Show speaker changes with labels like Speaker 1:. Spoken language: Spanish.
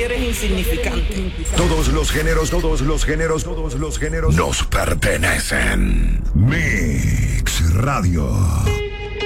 Speaker 1: que eres insignificante.
Speaker 2: Todos los géneros nos pertenecen. Mix Radio.